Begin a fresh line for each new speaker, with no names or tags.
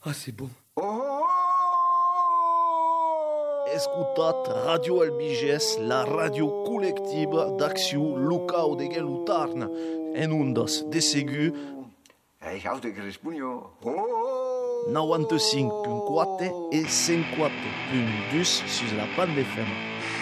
Ah, c'est bon.
Escutat Radio Albiges, la radio collectiva d'acció local de Gelutarna. En ondas de segur.
Ja de Crispunyo.
95.4 et 54.2 sur la bande FM.